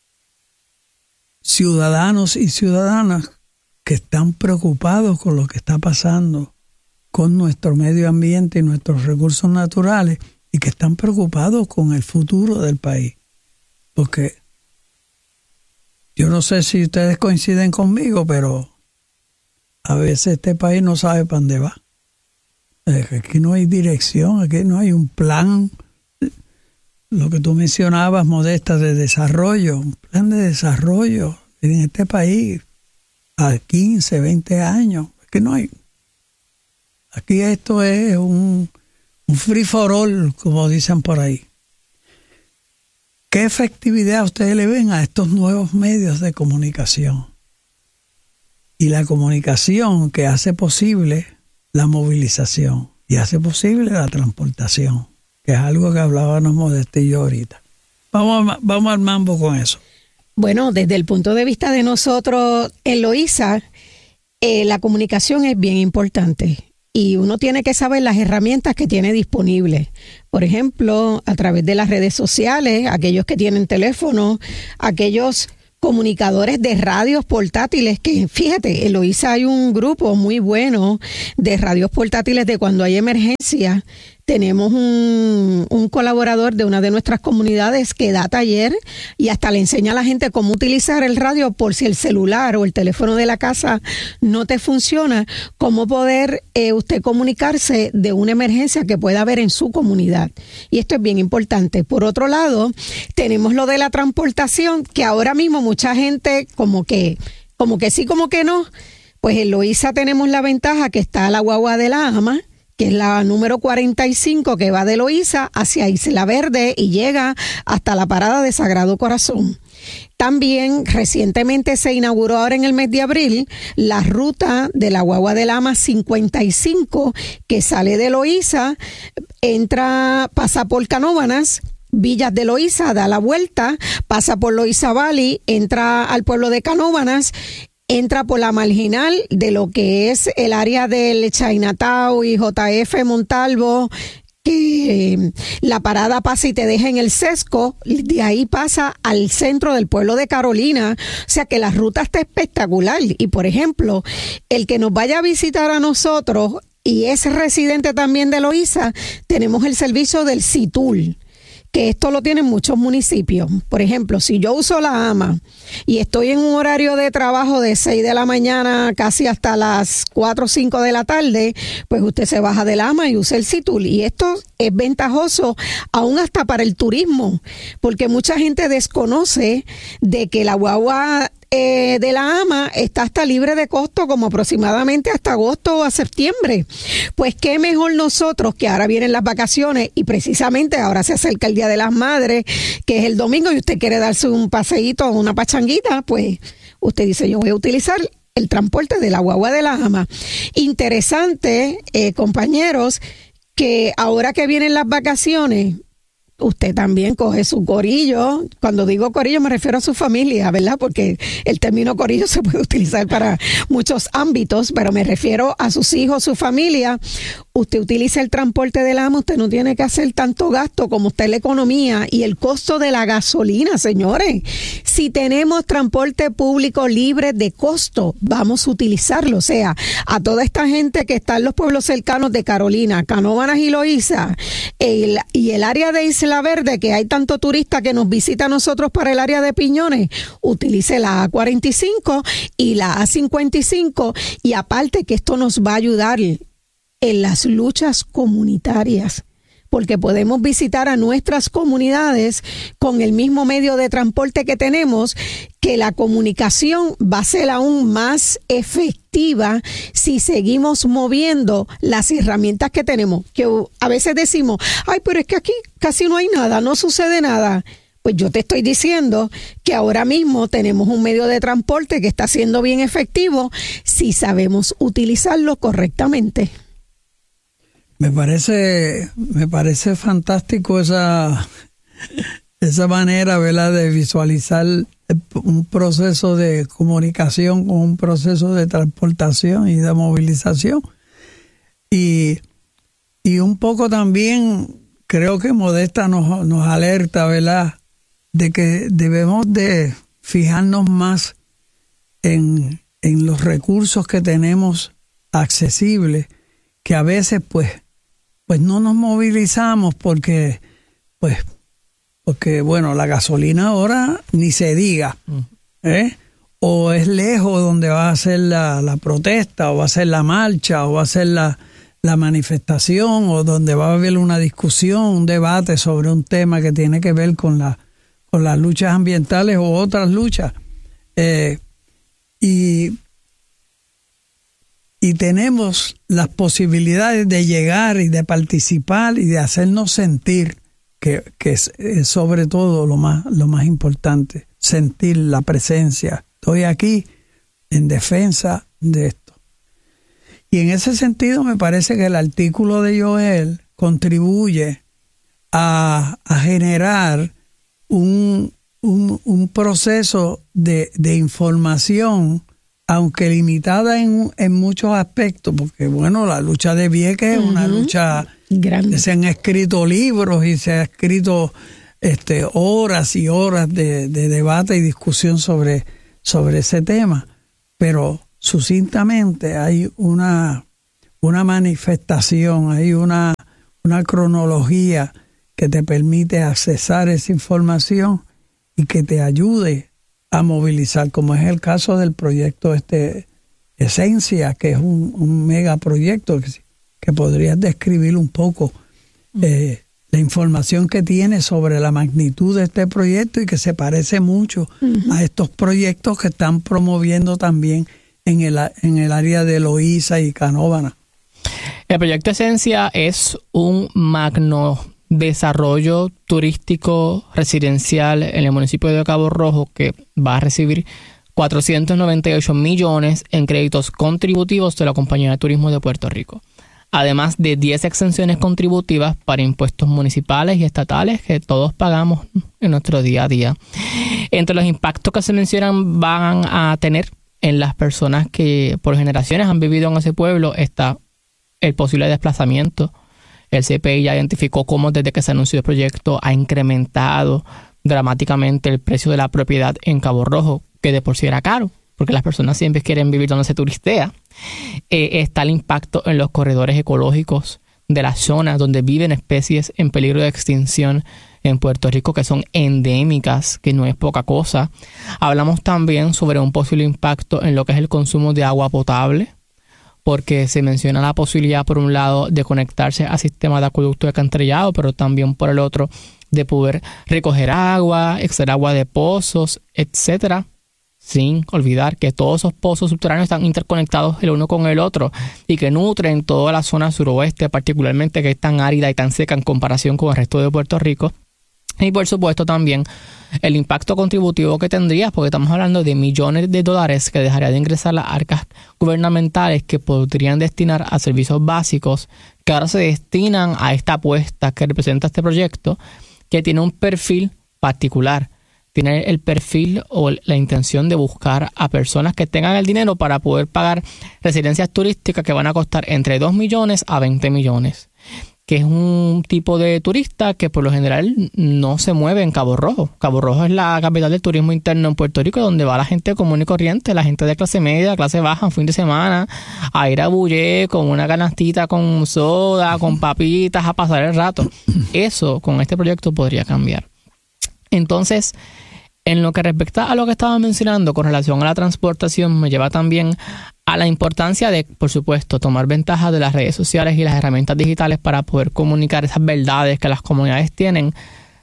ciudadanos y ciudadanas que están preocupados con lo que está pasando con nuestro medio ambiente y nuestros recursos naturales, y que están preocupados con el futuro del país. Porque yo no sé si ustedes coinciden conmigo, pero a veces este país no sabe para dónde va. Aquí no hay dirección, aquí no hay un plan. Lo que tú mencionabas, Modesta, de desarrollo, un plan de desarrollo en este país a 15, 20 años. Aquí no hay. Aquí esto es un free for all, como dicen por ahí. ¿Qué efectividad ustedes le ven a estos nuevos medios de comunicación? Y la comunicación que hace posible la movilización y hace posible la transportación, que es algo que hablábamos Modesta y yo ahorita. Vamos al mambo con eso. Bueno, desde el punto de vista de nosotros en Loíza, la comunicación es bien importante. Y uno tiene que saber las herramientas que tiene disponibles. Por ejemplo, a través de las redes sociales, aquellos que tienen teléfono, aquellos comunicadores de radios portátiles, que fíjate, en Loíza hay un grupo muy bueno de radios portátiles de cuando hay emergencia. Tenemos un colaborador de una de nuestras comunidades que da taller y hasta le enseña a la gente cómo utilizar el radio por si el celular o el teléfono de la casa no te funciona, cómo poder usted comunicarse de una emergencia que pueda haber en su comunidad. Y esto es bien importante. Por otro lado, tenemos lo de la transportación, que ahora mismo mucha gente como que sí, como que no. Pues en Loíza tenemos la ventaja que está la guagua de la AMA, que es la número 45, que va de Loíza hacia Isla Verde y llega hasta la parada de Sagrado Corazón. También recientemente se inauguró ahora en el mes de abril la ruta de la guagua de la AMA 55, que sale de Loíza, pasa por Canóvanas, Villas de Loíza, da la vuelta, pasa por Loíza Valley, entra al pueblo de Canóvanas, entra por la marginal de lo que es el área del Chinatown y JF Montalvo, que la parada pasa y te deja en el Sesco, de ahí pasa al centro del pueblo de Carolina, o sea que la ruta está espectacular. Y por ejemplo, el que nos vaya a visitar a nosotros y es residente también de Loíza, tenemos el servicio del CITUL, que esto lo tienen muchos municipios. Por ejemplo, si yo uso la AMA y estoy en un horario de trabajo de 6 de la mañana casi hasta las 4 o 5 de la tarde, pues usted se baja de la AMA y usa el CITUL. Y esto es ventajoso aún hasta para el turismo, porque mucha gente desconoce de que la guagua de la AMA está hasta libre de costo, como aproximadamente hasta agosto o a septiembre. Pues qué mejor nosotros, que ahora vienen las vacaciones y precisamente ahora se acerca el Día de las Madres, que es el domingo, y usted quiere darse un paseíto o una pachanguita, pues usted dice, yo voy a utilizar el transporte de la guagua de la AMA. Interesante, compañeros, que ahora que vienen las vacaciones, usted también coge su corillo. Cuando digo corillo me refiero a su familia, ¿verdad? Porque el término corillo se puede utilizar para muchos ámbitos, pero me refiero a sus hijos, su familia. Usted utiliza el transporte del AMA, usted no tiene que hacer tanto gasto como está en la economía y el costo de la gasolina, señores. Si tenemos transporte público libre de costo, vamos a utilizarlo. O sea, a toda esta gente que está en los pueblos cercanos de Carolina, Canóvanas y Loíza, y el área de Isla Verde, que hay tanto turista que nos visita a nosotros para el área de Piñones, utilice la A45 y la A55, y aparte que esto nos va a ayudar en las luchas comunitarias, porque podemos visitar a nuestras comunidades con el mismo medio de transporte que tenemos, que la comunicación va a ser aún más efectiva si seguimos moviendo las herramientas que tenemos, que a veces decimos, ay, pero es que aquí casi no hay nada, no sucede nada. Pues yo te estoy diciendo que ahora mismo tenemos un medio de transporte que está siendo bien efectivo si sabemos utilizarlo correctamente. Me parece fantástico esa manera, ¿verdad?, de visualizar un proceso de comunicación con un proceso de transportación y de movilización. Y un poco también creo que Modesta nos alerta, ¿verdad?, de que debemos de fijarnos más en los recursos que tenemos accesibles, que a veces pues no nos movilizamos porque bueno, la gasolina ahora ni se diga, o es lejos donde va a ser la protesta, o va a ser la marcha, o va a ser la manifestación, o donde va a haber una discusión, un debate sobre un tema que tiene que ver con las luchas ambientales o otras luchas. Y tenemos las posibilidades de llegar y de participar y de hacernos sentir, que es sobre todo lo más importante, sentir la presencia. Estoy aquí en defensa de esto. Y en ese sentido me parece que el artículo de Joel contribuye a generar un proceso de información, aunque limitada en muchos aspectos, porque bueno, la lucha de Vieques es una lucha grande. Se han escrito libros y se ha escrito horas y horas de debate y discusión sobre ese tema, pero sucintamente hay una manifestación, hay una cronología que te permite accesar esa información y que te ayude a movilizar, como es el caso del proyecto Esencia, que es un megaproyecto que podrías describir un poco la información que tiene sobre la magnitud de este proyecto y que se parece mucho a estos proyectos que están promoviendo también en el área de Loíza y Canóvana. El proyecto Esencia es un magno desarrollo turístico residencial en el municipio de Cabo Rojo que va a recibir 498 millones en créditos contributivos de la Compañía de Turismo de Puerto Rico, además de 10 exenciones contributivas para impuestos municipales y estatales que todos pagamos en nuestro día a día. Entre los impactos que se mencionan van a tener en las personas que por generaciones han vivido en ese pueblo está el posible desplazamiento. El CPI ya identificó cómo desde que se anunció el proyecto ha incrementado dramáticamente el precio de la propiedad en Cabo Rojo, que de por sí era caro, porque las personas siempre quieren vivir donde se turistea. Está el impacto en los corredores ecológicos de las zonas donde viven especies en peligro de extinción en Puerto Rico, que son endémicas, que no es poca cosa. Hablamos también sobre un posible impacto en lo que es el consumo de agua potable, porque se menciona la posibilidad, por un lado, de conectarse a sistemas de acueducto y alcantarillado, pero también por el otro, de poder recoger agua, extraer agua de pozos, etcétera, sin olvidar que todos esos pozos subterráneos están interconectados el uno con el otro y que nutren toda la zona suroeste, particularmente que es tan árida y tan seca en comparación con el resto de Puerto Rico. Y por supuesto también el impacto contributivo que tendrías, porque estamos hablando de millones de dólares que dejaría de ingresar las arcas gubernamentales que podrían destinar a servicios básicos que ahora se destinan a esta apuesta que representa este proyecto, que tiene un perfil particular. Tiene el perfil o la intención de buscar a personas que tengan el dinero para poder pagar residencias turísticas que van a costar entre 2 millones a 20 millones. Que es un tipo de turista que por lo general no se mueve en Cabo Rojo. Cabo Rojo es la capital del turismo interno en Puerto Rico, donde va la gente común y corriente, la gente de clase media, clase baja, en fin de semana, a ir a Bullé con una canastita con soda, con papitas, a pasar el rato. Eso con este proyecto podría cambiar. Entonces, en lo que respecta a lo que estaba mencionando con relación a la transportación, me lleva también a la importancia de, por supuesto, tomar ventaja de las redes sociales y las herramientas digitales para poder comunicar esas verdades que las comunidades tienen,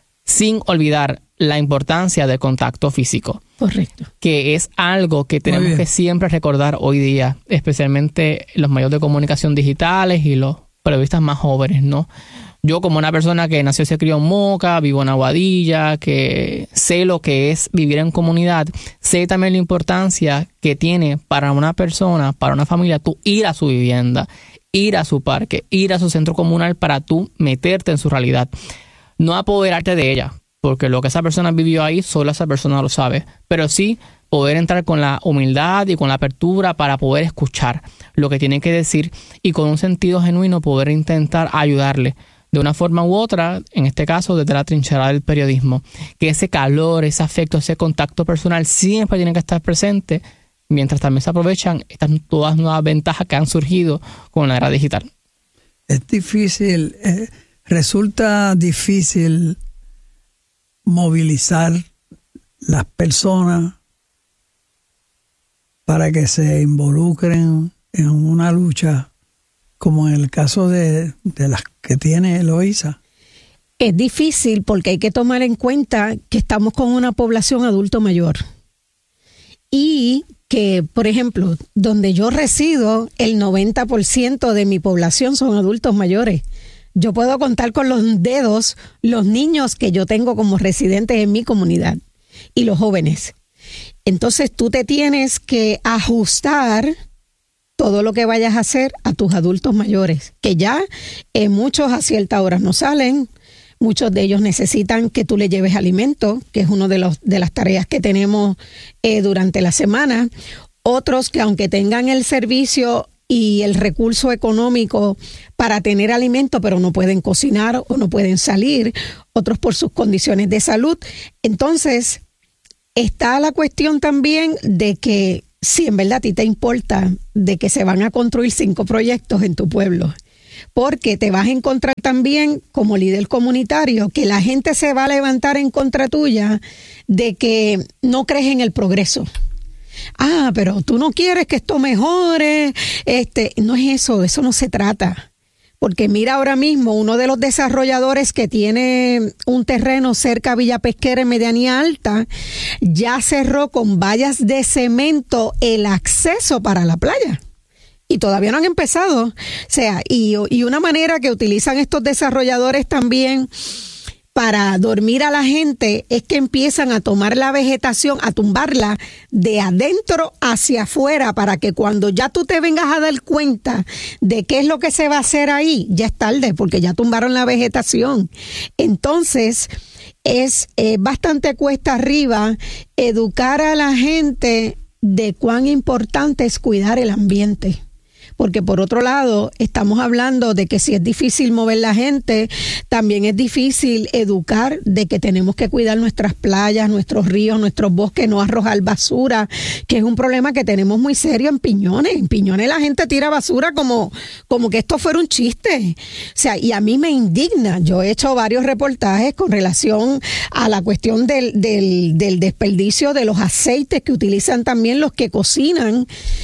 sin olvidar la importancia del contacto físico. Correcto. Que es algo que tenemos que siempre recordar hoy día, especialmente los medios de comunicación digitales y los periodistas más jóvenes, ¿no? Yo, como una persona que nació y se crió en Moca, vivo en Aguadilla, que sé lo que es vivir en comunidad, sé también la importancia que tiene para una persona, para una familia, tú ir a su vivienda, ir a su parque, ir a su centro comunal para tú meterte en su realidad. No apoderarte de ella, porque lo que esa persona vivió ahí, solo esa persona lo sabe, pero sí poder entrar con la humildad y con la apertura para poder escuchar lo que tiene que decir y con un sentido genuino poder intentar ayudarle de una forma u otra, en este caso desde la trinchera del periodismo, que ese calor, ese afecto, ese contacto personal siempre tiene que estar presente, mientras también se aprovechan estas todas nuevas ventajas que han surgido con la era digital. Es difícil, resulta difícil movilizar las personas para que se involucren en una lucha como en el caso de las que tiene Loíza. Es difícil porque hay que tomar en cuenta que estamos con una población adulto mayor. Y que, por ejemplo, donde yo resido, el 90% de mi población son adultos mayores. Yo puedo contar con los dedos los niños que yo tengo como residentes en mi comunidad y los jóvenes. Entonces tú te tienes que ajustar todo lo que vayas a hacer a tus adultos mayores, que ya muchos a cierta hora no salen, muchos de ellos necesitan que tú les lleves alimento, que es una de las tareas que tenemos durante la semana. Otros que aunque tengan el servicio y el recurso económico para tener alimento, pero no pueden cocinar o no pueden salir, otros por sus condiciones de salud. Entonces, está la cuestión también de que si en verdad a ti te importa de que se van a construir 5 proyectos en tu pueblo, porque te vas a encontrar también como líder comunitario que la gente se va a levantar en contra tuya de que no crees en el progreso. Ah, pero tú no quieres que esto mejore. No es eso no se trata. Porque mira ahora mismo uno de los desarrolladores que tiene un terreno cerca a Villa Pesquera en Medianía Alta, ya cerró con vallas de cemento el acceso para la playa. Y todavía no han empezado. O sea, y una manera que utilizan estos desarrolladores también para dormir a la gente es que empiezan a tomar la vegetación, a tumbarla de adentro hacia afuera, para que cuando ya tú te vengas a dar cuenta de qué es lo que se va a hacer ahí, ya es tarde, porque ya tumbaron la vegetación. Entonces, es bastante cuesta arriba educar a la gente de cuán importante es cuidar el ambiente. Porque por otro lado, estamos hablando de que si es difícil mover la gente, también es difícil educar de que tenemos que cuidar nuestras playas, nuestros ríos, nuestros bosques, no arrojar basura, que es un problema que tenemos muy serio en Piñones. En Piñones la gente tira basura como que esto fuera un chiste. O sea, y a mí me indigna. Yo he hecho varios reportajes con relación a la cuestión del desperdicio de los aceites que utilizan también los que cocinan,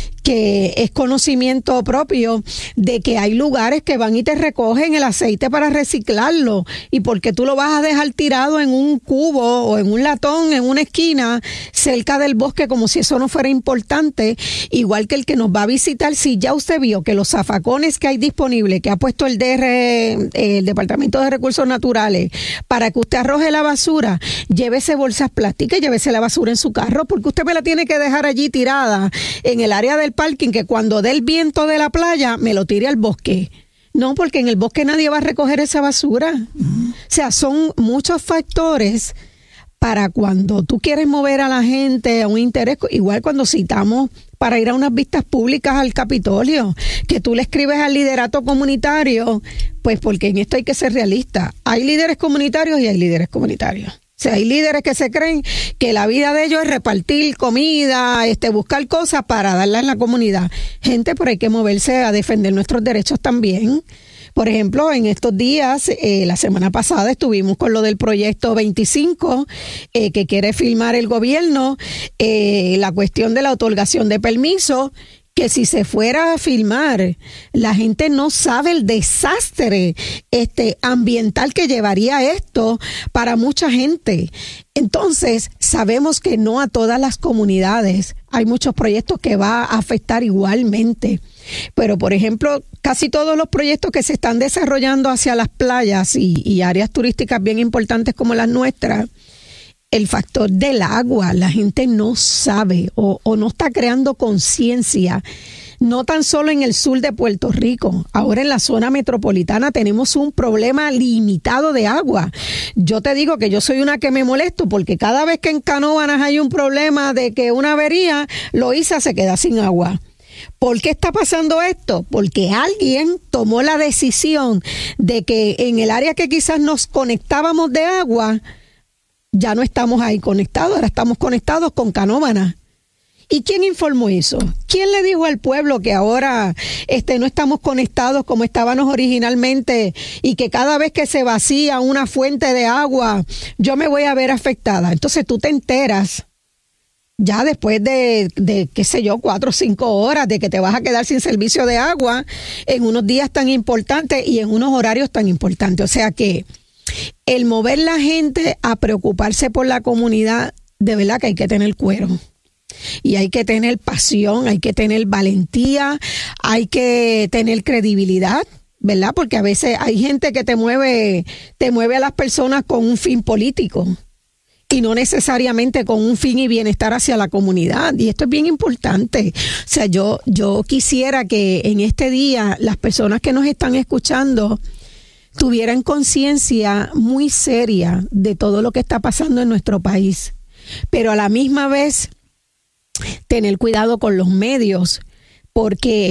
que es conocimiento propio de que hay lugares que van y te recogen el aceite para reciclarlo, y porque tú lo vas a dejar tirado en un cubo o en un latón en una esquina cerca del bosque como si eso no fuera importante. Igual que el que nos va a visitar, si ya usted vio que los zafacones que hay disponibles, que ha puesto el Departamento de Recursos Naturales para que usted arroje la basura, llévese bolsas plásticas, llévese la basura en su carro, porque usted me la tiene que dejar allí tirada en el área del parking, que cuando dé el viento de la playa me lo tire al bosque. No, porque en el bosque nadie va a recoger esa basura. O sea, son muchos factores para cuando tú quieres mover a la gente a un interés, igual cuando citamos para ir a unas vistas públicas al Capitolio, que tú le escribes al liderato comunitario, pues porque en esto hay que ser realista. Hay líderes comunitarios y hay líderes comunitarios. O sea, hay líderes que se creen que la vida de ellos es repartir comida, buscar cosas para darlas en la comunidad. Gente, pero hay que moverse a defender nuestros derechos también. Por ejemplo, en estos días, la semana pasada estuvimos con lo del proyecto 25 que quiere firmar el gobierno, la cuestión de la otorgación de permisos, que si se fuera a filmar, la gente no sabe el desastre ambiental que llevaría esto para mucha gente. Entonces, sabemos que no a todas las comunidades hay muchos proyectos que va a afectar igualmente. Pero, por ejemplo, casi todos los proyectos que se están desarrollando hacia las playas y áreas turísticas bien importantes como las nuestras, el factor del agua, la gente no sabe o no está creando conciencia, no tan solo en el sur de Puerto Rico, ahora en la zona metropolitana tenemos un problema limitado de agua. Yo te digo que yo soy una que me molesto porque cada vez que en Canóvanas hay un problema de que una avería, Loíza se queda sin agua. ¿Por qué está pasando esto? Porque alguien tomó la decisión de que en el área que quizás nos conectábamos de agua, ya no estamos ahí conectados, ahora estamos conectados con Canóvanas. ¿Y quién informó eso? ¿Quién le dijo al pueblo que ahora no estamos conectados como estábamos originalmente y que cada vez que se vacía una fuente de agua yo me voy a ver afectada? Entonces tú te enteras ya después de qué sé yo, 4 o 5 horas de que te vas a quedar sin servicio de agua en unos días tan importantes y en unos horarios tan importantes. O sea que el mover la gente a preocuparse por la comunidad, de verdad que hay que tener cuero. Y hay que tener pasión, hay que tener valentía, hay que tener credibilidad, ¿verdad? Porque a veces hay gente que te mueve a las personas con un fin político y no necesariamente con un fin y bienestar hacia la comunidad. Y esto es bien importante. O sea, yo quisiera que en este día las personas que nos están escuchando tuvieran conciencia muy seria de todo lo que está pasando en nuestro país, pero a la misma vez tener cuidado con los medios, porque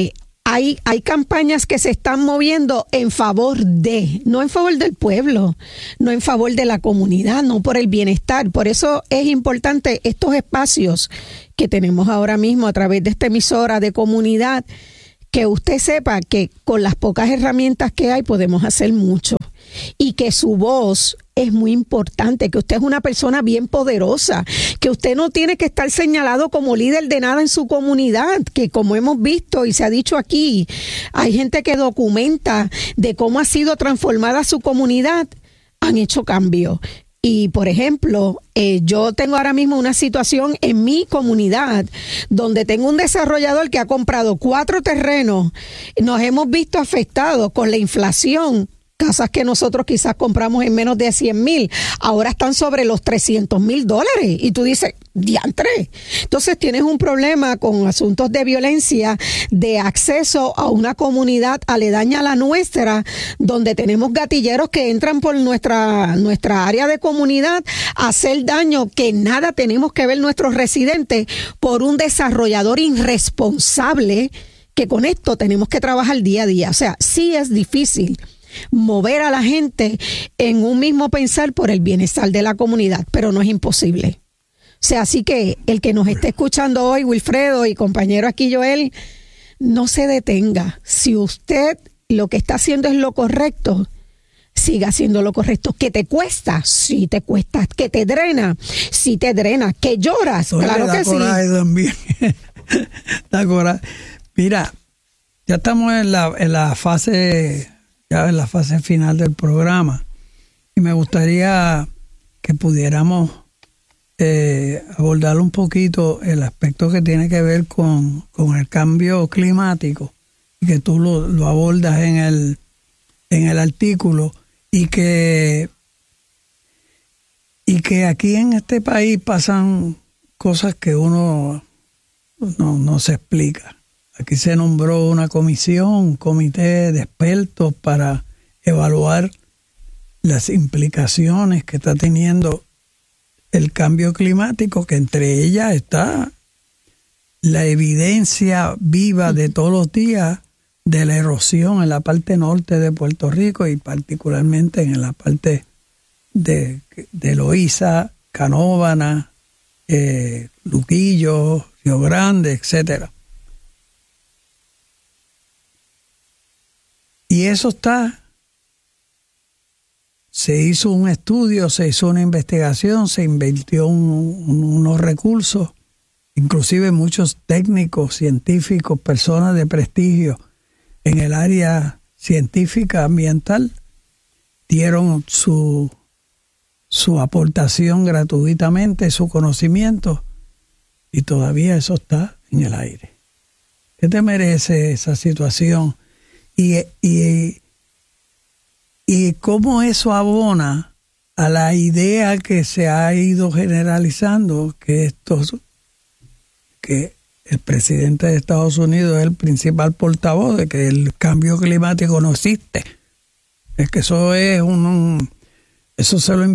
hay campañas que se están moviendo en favor de, no en favor del pueblo, no en favor de la comunidad, no por el bienestar. Por eso es importante estos espacios que tenemos ahora mismo a través de esta emisora de comunidad, que usted sepa que con las pocas herramientas que hay podemos hacer mucho y que su voz es muy importante, que usted es una persona bien poderosa, que usted no tiene que estar señalado como líder de nada en su comunidad, que como hemos visto y se ha dicho aquí, hay gente que documenta de cómo ha sido transformada su comunidad, han hecho cambios. Y, por ejemplo, yo tengo ahora mismo una situación en mi comunidad donde tengo un desarrollador que ha comprado 4 terrenos. Nos hemos visto afectados con la inflación. Casas que nosotros quizás compramos en menos de 100,000, ahora están sobre los $300,000. Y tú dices, diantre. Entonces tienes un problema con asuntos de violencia, de acceso a una comunidad aledaña a la nuestra, donde tenemos gatilleros que entran por nuestra área de comunidad a hacer daño, que nada tenemos que ver nuestros residentes por un desarrollador irresponsable, que con esto tenemos que trabajar día a día. O sea, sí es difícil mover a la gente en un mismo pensar por el bienestar de la comunidad, pero no es imposible. O sea, así que el que nos esté escuchando hoy, Wilfredo y compañero aquí Joel, no se detenga. Si usted lo que está haciendo es lo correcto, siga haciendo lo correcto. ¿Que te cuesta? Sí te cuesta. ¿Que te drena? Sí te drena. ¿Que lloras? Oye, claro que sí. También. Da coraje. Mira, ya estamos en la fase final del programa y me gustaría que pudiéramos abordar un poquito el aspecto que tiene que ver con el cambio climático, y que tú lo abordas en el artículo, y que aquí en este país pasan cosas que uno no se explica. Aquí se nombró una comisión, un comité de expertos para evaluar las implicaciones que está teniendo el cambio climático, que entre ellas está la evidencia viva de todos los días de la erosión en la parte norte de Puerto Rico y particularmente en la parte de Loíza, Canóvana, Luquillo, Río Grande, etcétera. Y eso se hizo un estudio, se hizo una investigación, se invirtió unos recursos, inclusive muchos técnicos, científicos, personas de prestigio en el área científica ambiental dieron su aportación gratuitamente, su conocimiento, y todavía eso está en el aire. ¿Qué te merece esa situación? Y cómo eso abona a la idea que se ha ido generalizando, que el presidente de Estados Unidos es el principal portavoz de que el cambio climático no existe. Es que eso se lo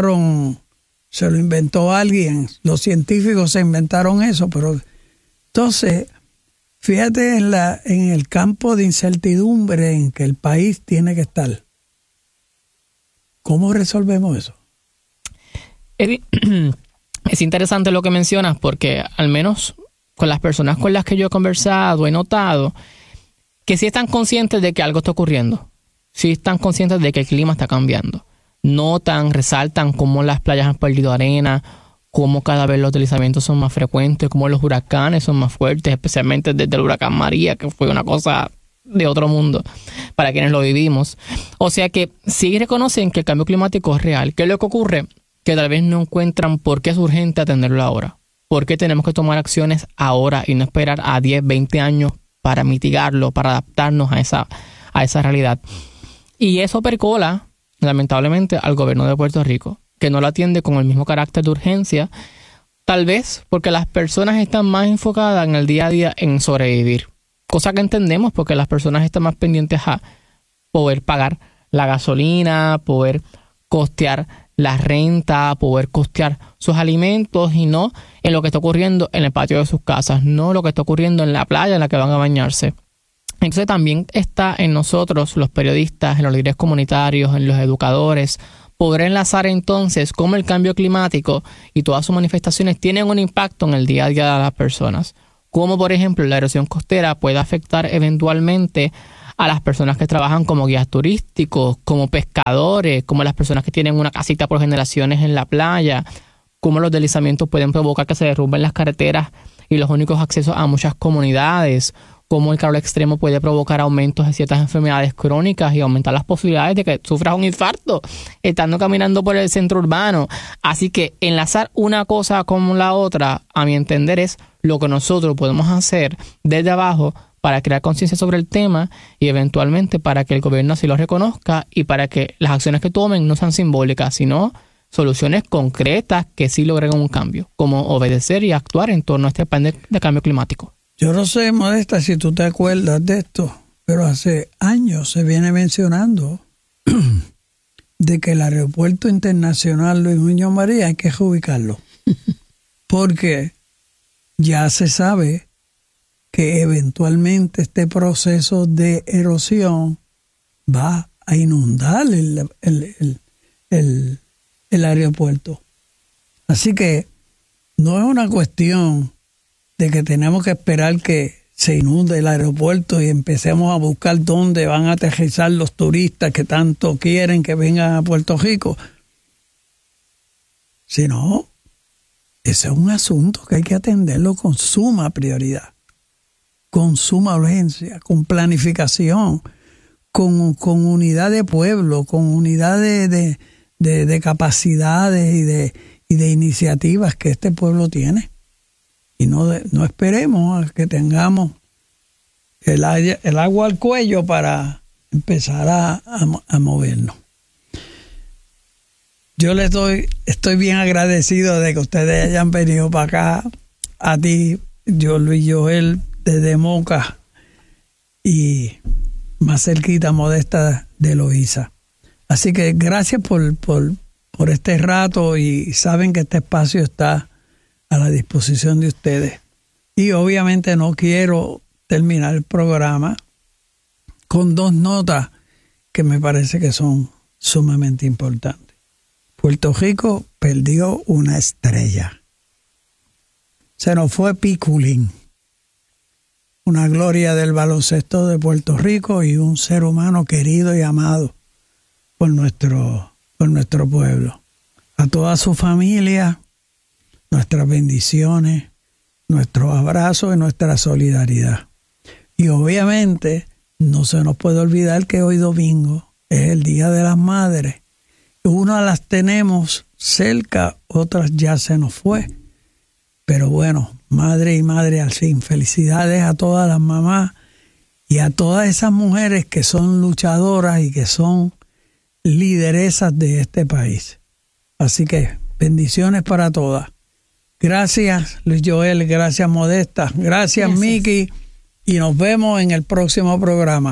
inventó alguien, los científicos se inventaron eso, pero entonces fíjate en el campo de incertidumbre en que el país tiene que estar. ¿Cómo resolvemos eso? Eddie, es interesante lo que mencionas, porque al menos con las personas con las que yo he conversado, he notado que sí están conscientes de que algo está ocurriendo. Sí están conscientes de que el clima está cambiando. Notan, resaltan cómo las playas han perdido arena, cómo cada vez los deslizamientos son más frecuentes, cómo los huracanes son más fuertes, especialmente desde el huracán María, que fue una cosa de otro mundo para quienes lo vivimos. O sea que sí reconocen que el cambio climático es real. ¿Qué es lo que ocurre? Que tal vez no encuentran por qué es urgente atenderlo ahora. ¿Por qué tenemos que tomar acciones ahora y no esperar a 10, 20 años para mitigarlo, para adaptarnos a esa realidad? Y eso percola, lamentablemente, al gobierno de Puerto Rico, que no lo atiende con el mismo carácter de urgencia, tal vez porque las personas están más enfocadas en el día a día en sobrevivir. Cosa que entendemos, porque las personas están más pendientes a poder pagar la gasolina, poder costear la renta, poder costear sus alimentos, y no en lo que está ocurriendo en el patio de sus casas, no lo que está ocurriendo en la playa en la que van a bañarse. Entonces también está en nosotros, los periodistas, en los líderes comunitarios, en los educadores, poder enlazar entonces cómo el cambio climático y todas sus manifestaciones tienen un impacto en el día a día de las personas. Como por ejemplo la erosión costera puede afectar eventualmente a las personas que trabajan como guías turísticos, como pescadores, como las personas que tienen una casita por generaciones en la playa, cómo los deslizamientos pueden provocar que se derrumben las carreteras y los únicos accesos a muchas comunidades, cómo el calor extremo puede provocar aumentos de ciertas enfermedades crónicas y aumentar las posibilidades de que sufras un infarto estando caminando por el centro urbano. Así que enlazar una cosa con la otra, a mi entender, es lo que nosotros podemos hacer desde abajo para crear conciencia sobre el tema y eventualmente para que el gobierno así lo reconozca y para que las acciones que tomen no sean simbólicas, sino soluciones concretas que sí logren un cambio, como obedecer y actuar en torno a este plan de cambio climático. Yo no sé, Modesta, si tú te acuerdas de esto, pero hace años se viene mencionando de que el Aeropuerto Internacional Luis Muñoz Marín hay que reubicarlo, porque ya se sabe que eventualmente este proceso de erosión va a inundar el aeropuerto. Así que no es una cuestión de que tenemos que esperar que se inunde el aeropuerto y empecemos a buscar dónde van a aterrizar los turistas que tanto quieren que vengan a Puerto Rico. Sino, ese es un asunto que hay que atenderlo con suma prioridad, con suma urgencia, con planificación, con unidad de pueblo, con unidad de capacidades y de iniciativas que este pueblo tiene. Y no esperemos a que tengamos el agua al cuello para empezar a movernos. Yo estoy bien agradecido de que ustedes hayan venido para acá, a ti, Luis Joel, desde Moca y más cerquita, Modesta, de Loíza. Así que gracias por este rato, y saben que este espacio está a la disposición de ustedes. Y obviamente no quiero terminar el programa con dos notas que me parece que son sumamente importantes. Puerto Rico perdió una estrella. Se nos fue Piculín, una gloria del baloncesto de Puerto Rico y un ser humano querido y amado por nuestro pueblo. A toda su familia, nuestras bendiciones, nuestros abrazos y nuestra solidaridad. Y obviamente no se nos puede olvidar que hoy domingo es el Día de las Madres. Unas las tenemos cerca, otras ya se nos fue. Pero bueno, madre y madre al fin. Felicidades a todas las mamás y a todas esas mujeres que son luchadoras y que son lideresas de este país. Así que bendiciones para todas. Gracias, Luis Joel, gracias, Modesta, gracias. Miki, y nos vemos en el próximo programa.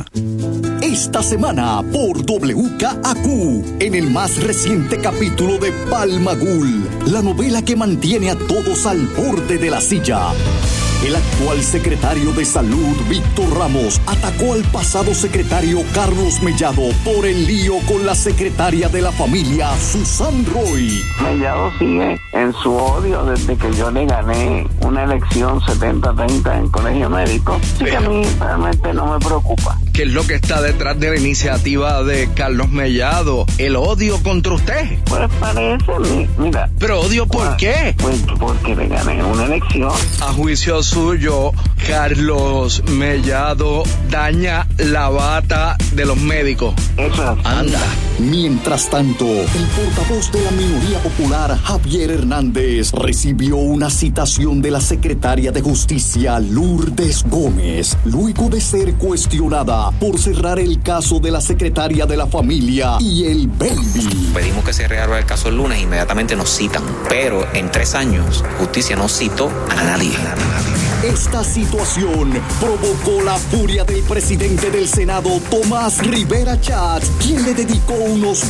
Esta semana por WKAQ, en el más reciente capítulo de Palmagul, la novela que mantiene a todos al borde de la silla. El actual secretario de Salud, Víctor Ramos, atacó al pasado secretario Carlos Mellado por el lío con la secretaria de la familia, Susan Roy. Mellado sigue en su odio desde que yo le gané una elección 70-30 en colegio médico. Así que a mí realmente no me preocupa. ¿Qué es lo que está detrás de la iniciativa de Carlos Mellado? ¿El odio contra usted? Pues parece, mira. ¿Pero odio por qué? Pues porque le gané una elección. A juicio suyo, Carlos Mellado daña la bata de los médicos. Eso. Anda. Mientras tanto, el portavoz de la minoría popular, Javier Hernández, recibió una citación de la secretaria de Justicia, Lourdes Gómez, luego de ser cuestionada por cerrar el caso de la secretaria de la familia y el baby. Pedimos que se reabra el caso el lunes, inmediatamente nos citan, pero en 3 años, justicia no citó a nadie. Esta situación provocó la furia del presidente del Senado, Tomás Rivera Chatz, quien le dedicó unos